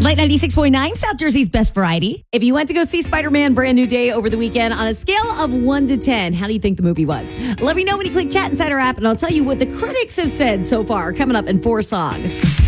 Light 96.9, South Jersey's best variety. If you went to go see Spider-Man Brand New Day over the weekend, on a scale of 1 to 10, how do you think the movie was? Let me know when you click Chat Inside our app, and I'll tell you what the critics have said so far, coming up in 4 songs.